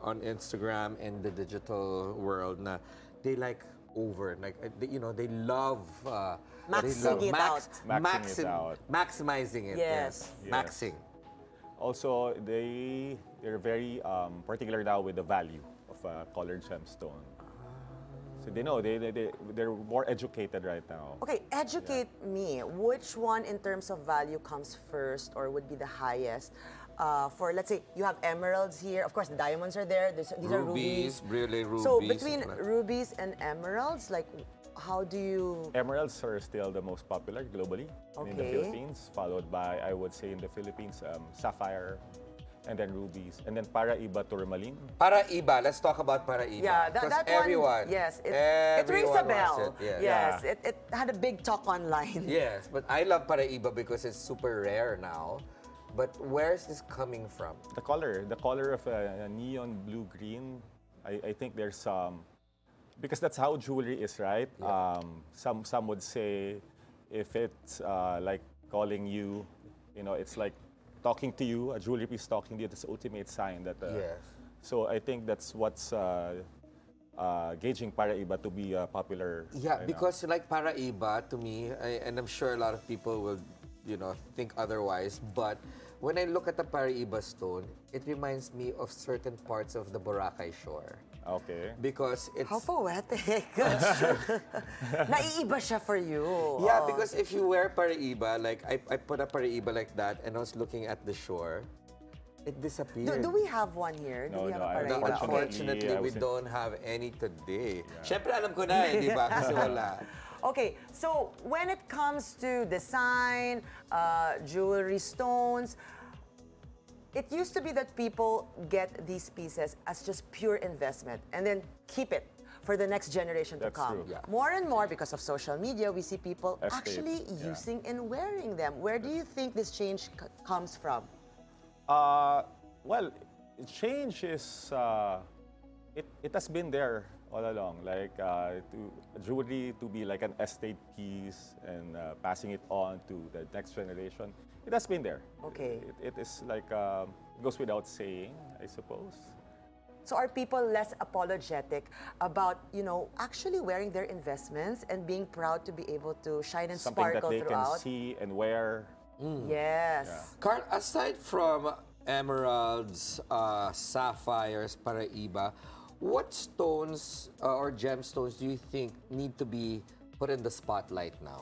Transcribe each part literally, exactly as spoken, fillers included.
on Instagram and the digital world na they like over like uh, they, you know they love uh, they Maxing love it out. Maxing it out. maximizing it. Yes. Yes. Maxing. Also, they they're very um, particular now with the value of a colored gemstone. So they know they, they they they're more educated right now. Okay, educate me. Which one in terms of value comes first or would be the highest? Uh, for let's say you have emeralds here. Of course, the diamonds are there. There's, these are Rubies, rubies. really rubies. So between and like- rubies and emeralds, like how do you? Emeralds are still the most popular globally in the Okay. Philippines, followed by I would say in the Philippines um, sapphire, and then rubies, and then Paraiba tourmaline. Paraiba, let's talk about Paraiba. Yeah, that, 'Cause that everyone, one. Yes, it, it rings a everyone bell. wants it, yeah. Yes, Yeah. It, it had a big talk online. Yes, but I love Paraiba because it's super rare now. But where is this coming from? The color, the color of a, a neon blue green. I, I think there's some, because that's how jewelry is, right? Um, some some would say, if it's uh, like calling you, you know, it's like talking to you. A jewelry piece talking to you. That's the ultimate sign that. Uh, Yes. So I think that's what's uh, uh, gauging Paraiba to be uh, popular. Yeah, right now. because like Paraiba to me, I, and I'm sure a lot of people will, you know, think otherwise. But when I look at the Paraiba stone, it reminds me of certain parts of the Boracay shore Okay. because it's How poetic. Naiiba siya for you. yeah. Oh. Because if you wear Paraiba, like I, I put a Paraiba like that, and I was looking at the shore, it disappeared. Do, do we have one here? Do No, we have no, a I- Paraiba? unfortunately, Unfortunately, I we wasn't- don't have any today. Siyempre, alam ko na eh, di ba? Kasi wala. Okay, so when it comes to design, uh, jewelry, stones, it used to be that people get these pieces as just pure investment and then keep it for the next generation to That's come. true. Yeah. More and more, because of social media, we see people Estate, actually yeah. using and wearing them. Where do you think this change c- comes from? Uh, well, change is uh, it, it has been there all along. Like uh, to jewelry to be like an estate piece and uh, passing it on to the next generation. It has been there. Okay. It, it is like um, it goes without saying, I suppose. So are people less apologetic about, you know, actually wearing their investments and being proud to be able to shine and Something that sparkle they throughout? can see and wear. Yes. Carl, aside from emeralds, uh, sapphires, Paraiba, what stones uh, or gemstones do you think need to be put in the spotlight now?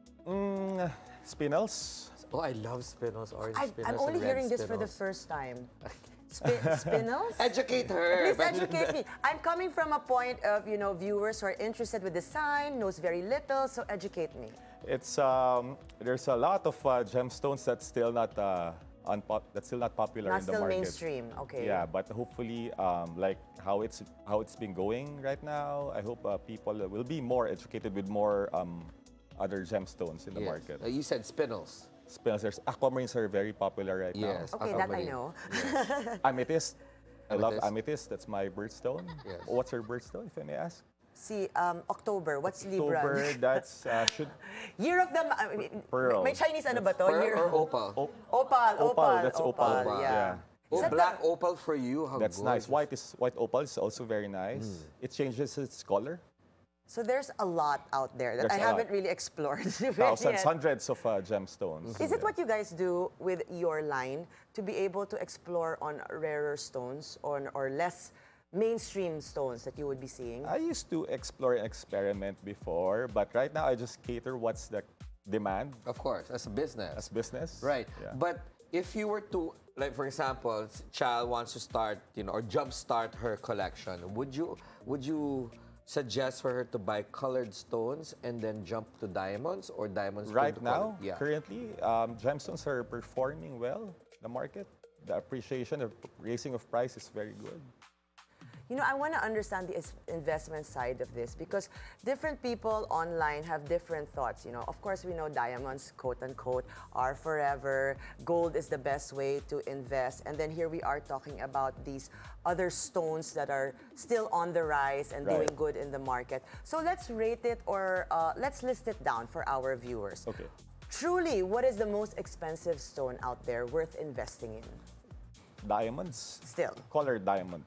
Mm, spinels. Oh, I love spinnels, orange I, spinnels, I'm only and red hearing this for the spinnels. first time. Spi- spinels? Educate her. Please but- educate me. I'm coming from a point of, you know, viewers who are interested with design, knows very little, so educate me. It's um, there's a lot of uh, gemstones that's still not uh, unpop- that's still not popular Not in the still market. mainstream, okay. Yeah, but hopefully, um, like how it's how it's been going right now, I hope uh, people will be more educated with more um, other gemstones in the Yes. market. Uh, you said spinnels. Spinners, aquamarines are very popular right Yes. Okay, that I Aquamarine. know. now. Amethyst. I love Amethyst. amethyst. That's my birthstone. Yes. What's your birthstone, if I may ask? See, um, October, what's Libra? October. That's uh, should Year of the... I mean, Pearl. May Chinese ano ba to? Pearl Year or opal? op- Opal, opal, Opal, that's opal. yeah. Yeah. Oh, Is that black the- opal for you. How That's nice. gorgeous. White is white opal is also very nice. It changes its color. So there's a lot out there that There's I a lot. haven't really explored. Thousands, yet. hundreds of uh, gemstones. Is it what you guys do with your line to be able to explore on rarer stones or, or less mainstream stones that you would be seeing? I used to explore and experiment before, but right now I just cater what's the demand Of course, as a business. as business. Right. Yeah. But if you were to, like for example, child wants to start, you know, or jumpstart her collection, would you would you suggest for her to buy colored stones and then jump to diamonds or diamonds Right to now, colored? Yeah. currently, um, gemstones are performing well in the market. The appreciation of raising of price is very good. You know, I want to understand the is- investment side of this because different people online have different thoughts. You know, of course, we know diamonds, quote unquote, are forever. Gold is the best way to invest. And then here we are talking about these other stones that are still on the rise and Right. doing good in the market. So let's rate it or uh, let's list it down for our viewers. Okay. Truly, what is the most expensive stone out there worth investing in? Diamonds. Still. Colored diamonds.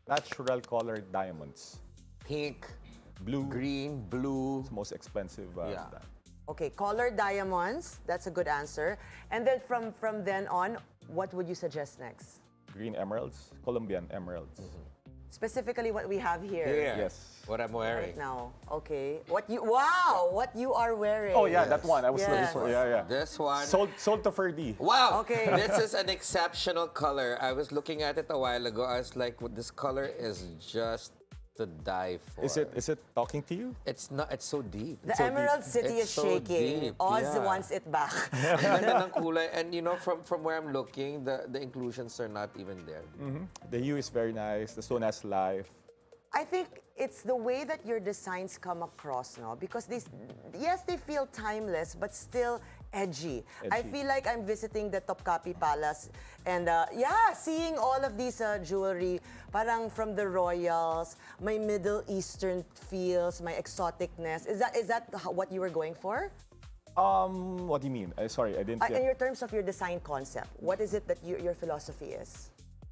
natural colored diamonds. Pink, Blue, green, blue. most expensive. Uh, Yeah. di- Okay, colored diamonds. That's a good answer. And then from from then on, what would you suggest next? Green emeralds, Colombian emeralds. Specifically, what we have here Here. Yes. What I'm wearing. right now. Okay. What you? Wow. What you are wearing? Oh yeah, that Yes. one. I was looking Yes. for. Yeah, yeah. This one. Sold, sold to Ferdy. Wow. Okay. This is an exceptional color. I was looking at it a while ago. I was like, "What- this color is just to die for. Is it is it talking to you? It's not. It's so deep. The It's so Emerald deep. City It's is so shaking. deep, Oz yeah. wants it back. Ang ganda ng kulay. And you know, from from where I'm looking, the the inclusions are not even there. The hue is very nice. The stone has life. I think it's the way that your designs come across, no? Because these, yes, they feel timeless, but still edgy. I Edgy. feel like I'm visiting the Topkapi Palace, and uh, yeah, seeing all of these uh, jewelry, parang from the royals, my Middle Eastern feels, my exoticness. Is that is that h- what you were going for? Um, what do you mean? Uh, sorry, I didn't Uh, in get. your terms of your design concept, what is it that you, your philosophy is?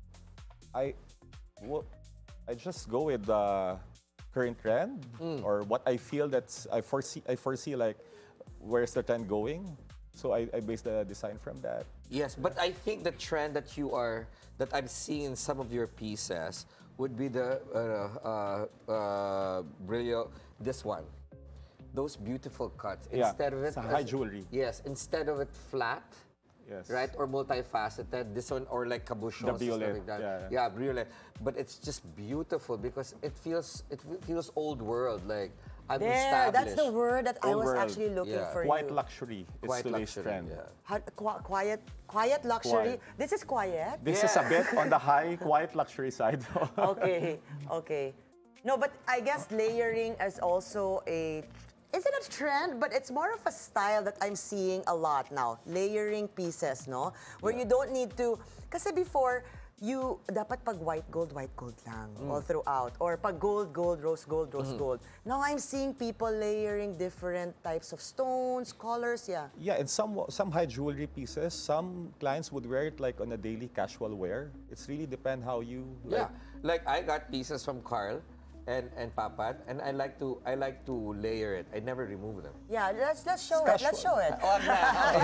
I, well, I just go with the current trend or what I feel that's I foresee. I foresee like where's the trend going. So I, I base the design from that. Yes, but I think the trend that you are that I'm seeing in some of your pieces would be the uh, uh, uh, brilliant. This one, those beautiful cuts. Yeah, Instead of it, it's a high jewelry. Yes, instead of it flat. Yes. Right, or multifaceted. This one, or like cabochons, The violet, like that. yeah, yeah, violet. But it's just beautiful because it feels it feels old world. Like I'm There, established. that's the word that I Old was world. actually looking Yeah. for Quiet you. luxury. It's Quite today's luxury. trend. Yeah. How- qui- quiet, quiet luxury. Quiet. This is quiet. This is a Yeah. bit on the high, quiet luxury side. Okay, okay. No, but I guess layering is also a, isn't a trend, but it's more of a style that I'm seeing a lot now. Layering pieces, no? Where you don't need to, kasi before, you, dapat pag white gold, white gold lang, all throughout. Or pag gold, gold, rose gold, rose gold. Now I'm seeing people layering different types of stones, colors, yeah. Yeah, and some some high jewelry pieces, some clients would wear it like on a daily casual wear. It's really depend how you Yeah, like. like I got pieces from Carl and and Papat, and I like to I like to layer it. I never remove them. Yeah, let's let's show it. Let's show it. Oh, man.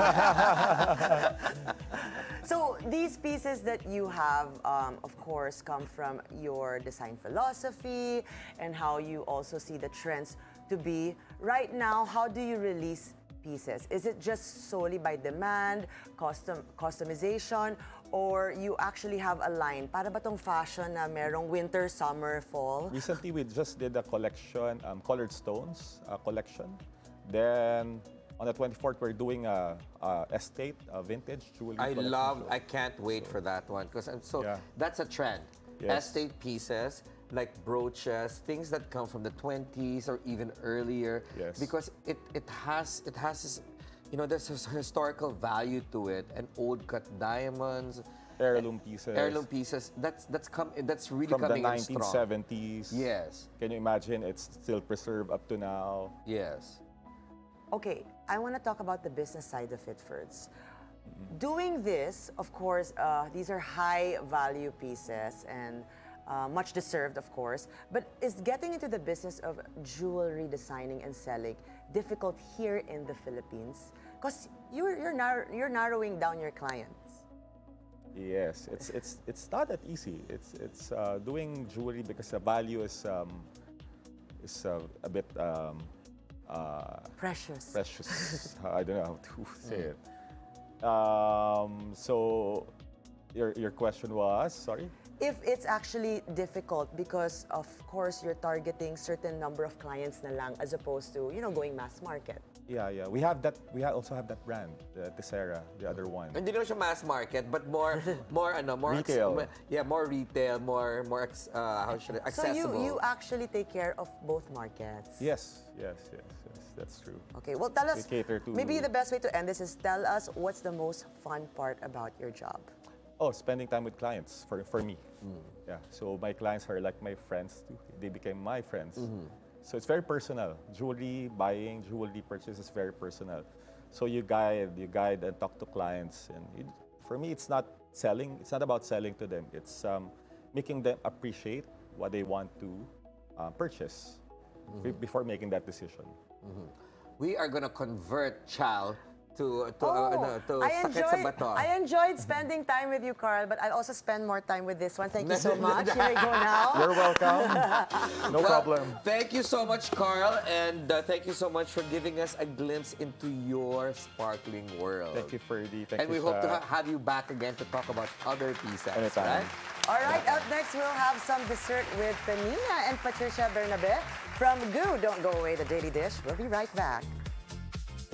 So these pieces that you have, um, of course, come from your design philosophy and how you also see the trends to be. Right now, how do you release pieces? Is it just solely by demand, custom customization, or you actually have a line? Para ba tong fashion na merong winter, summer, fall? Recently, we just did a collection, um, colored stones uh, collection. Then on the twenty-fourth, we're doing a, a estate, a vintage jewelry. I collection. love. So- I can't wait for that one because I'm so. Yeah. That's a trend. Yes. Estate pieces like brooches, things that come from the twenties or even earlier. Yes. Because it it has it has this, you know, there's this historical value to it, and old cut diamonds, heirloom pieces. heirloom pieces. That's that's come. That's really from the coming in nineteen strong. seventies. Yes. Can you imagine? It's still preserved up to now. Yes. Okay, I want to talk about the business side of it first. Doing this, of course, uh, these are high value pieces and uh, much deserved, of course. But is getting into the business of jewelry designing and selling difficult here in the Philippines? Because you're, you're, nar- you're narrowing down your clients. Yes, it's it's it's not that easy. It's it's uh, doing jewelry because the value is um, is uh, a bit um, uh, Precious. precious. I don't know how to say it. Um, so your your question was sorry. If it's actually difficult because, of course, you're targeting certain number of clients na lang as opposed to, you know, going mass market. Yeah, yeah. We have that. We ha- also have that brand, the Tessera, the other one. Hindi naman siya mass market, but more, more ano, more acc- Retail. yeah, more retail, more, more acc- uh, how should I, So accessible. you, you actually take care of both markets. Yes, yes, yes, yes. That's true. Okay, well, tell us. We cater to- Maybe the best way to end this is tell us what's the most fun part about your job. Oh, spending time with clients for, for me. Yeah. So my clients are like my friends too. They became my friends. So it's very personal. Jewelry buying, jewelry purchase is very personal. So you guide, you guide and talk to clients. And it, for me, it's not selling. It's not about selling to them. It's um, making them appreciate what they want to uh, purchase be- before making that decision. We are gonna convert Chal to to, Oh, uh, ano, to I sakit sa enjoyed, bato. I enjoyed spending time with you, Carl, but I'll also spend more time with this one. Thank you so much. Here we go now. You're welcome. No Well, problem. Thank you so much, Carl, and uh, thank you so much for giving us a glimpse into your sparkling world. Thank you, Ferdy. Thank And you, we hope to Sha. ha- have you back again to talk about other pieces. Anytime. Right? All right, up next, we'll have some dessert with Penina and Patricia Bernabe from Goo. Don't go away, the Daily Dish. We'll be right back.